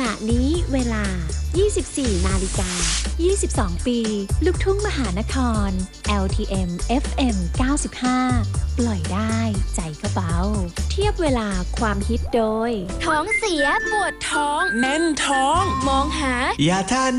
ณะนี้เวลา 24 นาฬิกา 22 ปี ลูกทุ่งมหานคร LTM FM 95 ปล่อยได้ใจก็เบาเทียบเวลาความฮิตโดยท้องเสียปวดท้องแน่นท้องมองหายาทา